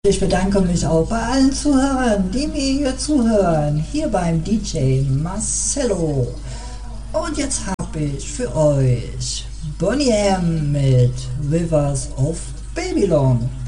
Ich bedanke mich auch bei allen Zuhörern, die mir hier zuhören, hier beim DJ Marcello. Und jetzt habe ich für euch Boney M mit Rivers of Babylon.